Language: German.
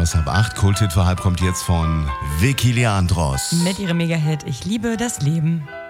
halb 8. Kulthit für halb kommt jetzt von Vicky Leandros. Mit ihrem Mega-Hit Ich liebe das Leben.